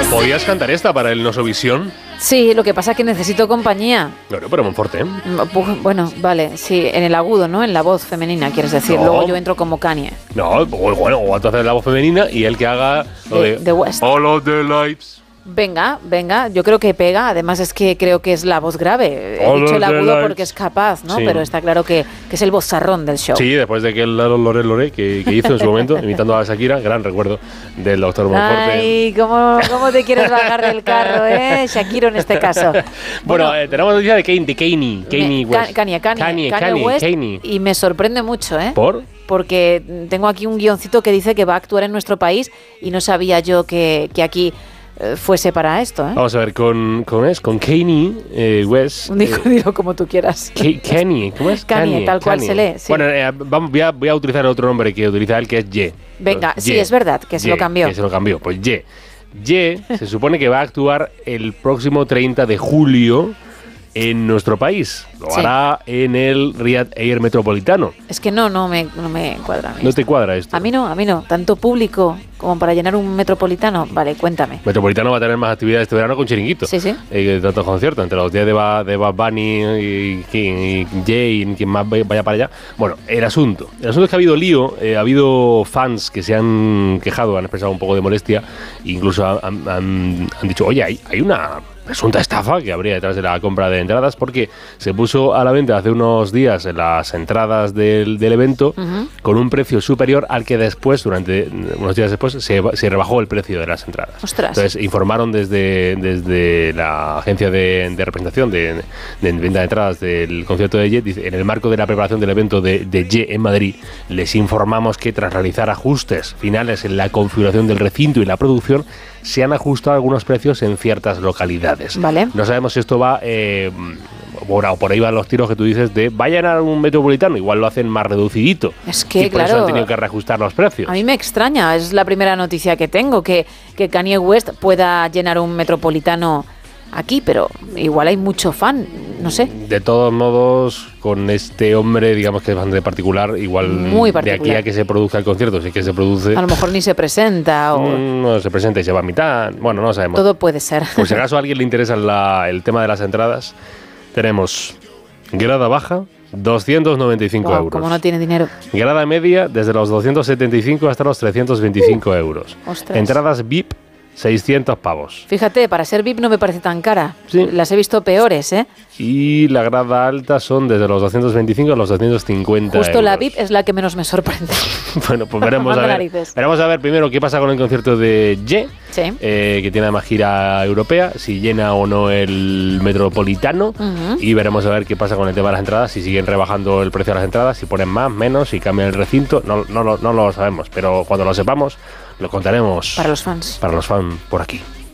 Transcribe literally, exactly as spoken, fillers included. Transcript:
¿Podías cantar esta para el Nosovisión? Sí, lo que pasa es que necesito compañía. Bueno, pero Monforte, ¿eh? Bueno, vale, sí, en el agudo, ¿no? En la voz femenina, quieres decir. No. Luego yo entro como Kanye. No, o bueno, o tú haces la voz femenina y él que haga lo de, de, de West. All of the lights. Venga, venga, yo creo que pega. Además es que creo que es la voz grave. He All dicho of el the agudo lights. porque es capaz, ¿no? Sí. Pero está claro que, que es el vozarrón del show. Sí, después de que el Lalo Lore Lore que, que hizo en su momento, imitando a Shakira, gran recuerdo del doctor Monforte. Ay, ¿cómo, cómo te quieres bajar del carro, eh? Shakiro en este caso. Bueno, eh, tenemos noticia de Kanye, de Kanye, Kanye Me- West. Ka- Kanye, Kanye, Kanye, Kanye Kanye, West. Kanye. Y me sorprende mucho, ¿eh? ¿Por? Porque tengo aquí un guioncito que dice que va a actuar en nuestro país y no sabía yo que, que aquí eh, fuese para esto, ¿eh? Vamos a ver, con, con, es, con Kanye eh, West. Digo, eh, dilo como tú quieras. Ka- Kanye, ¿cómo es? Kanye, tal cual Kanye. se lee, sí. Bueno, eh, vamos, voy, a, voy a utilizar otro nombre que utiliza él, que es Ye. Venga, Ye. sí, es verdad, que se Ye, lo cambió. Que se lo cambió, pues Ye. Ye se supone que va a actuar el próximo treinta de julio en nuestro país. Lo Sí. hará en el Riyadh Air Metropolitano. Es que no, no me, no me cuadra. a mí ¿No esto. te cuadra esto? A mí no, a mí no. Tanto público como para llenar un metropolitano. Vale, cuéntame. Metropolitano va a tener más actividades este verano con Chiringuito. Sí, sí. Eh, tantos conciertos, entre los días de, ba, de Bad Bunny y, y, y Jay y quien más vaya para allá. Bueno, el asunto. El asunto es que ha habido lío, eh, ha habido fans que se han quejado, han expresado un poco de molestia, e incluso han, han, han dicho, oye, hay, hay una presunta estafa que habría detrás de la compra de entradas, porque se puso a la venta hace unos días las entradas del, del evento Ujú. con un precio superior al que después, durante unos días después, se, se rebajó el precio de las entradas. Ostras. Entonces informaron desde, desde la agencia de, de representación de, de venta de entradas del concierto de Ye, dice, en el marco de la preparación del evento de, de Ye en Madrid, les informamos que tras realizar ajustes finales en la configuración del recinto y la producción, se han ajustado algunos precios en ciertas localidades. Vale. No sabemos si esto va, eh, por, por ahí van los tiros que tú dices de vayan a un metropolitano, igual lo hacen más reducidito. Es que, y por eso claro, han tenido que reajustar los precios. A mí me extraña, es la primera noticia que tengo, que, que Kanye West pueda llenar un metropolitano aquí, pero igual hay mucho fan, no sé. De todos modos, con este hombre, digamos que es bastante particular, igual Muy de particular. aquí a que se produzca el concierto, si es que se produce, A lo mejor ni se presenta o mm, no se presenta y se va a mitad, bueno, no sabemos. todo puede ser. Por si acaso a alguien le interesa la- el tema de las entradas, tenemos grada baja, doscientos noventa y cinco Guau, euros. como no tiene dinero. Grada media, desde los doscientos setenta y cinco hasta los trescientos veinticinco euros. ostras. Entradas V I P, seiscientos pavos. Fíjate, para ser V I P no me parece tan cara. Sí. Las he visto peores, ¿eh? Y la grada alta son desde los doscientos veinticinco a los doscientos cincuenta Justo euros. la V I P es la que menos me sorprende. Bueno, pues veremos a Manda ver. narices. Veremos a ver primero qué pasa con el concierto de Ye, Sí. eh, que tiene además gira europea, si llena o no el metropolitano. Ujú. Y veremos a ver qué pasa con el tema de las entradas, si siguen rebajando el precio de las entradas, si ponen más, menos, si cambian el recinto. No, no, lo- no lo sabemos, pero cuando lo sepamos, lo contaremos Para los fans. para los fans por aquí.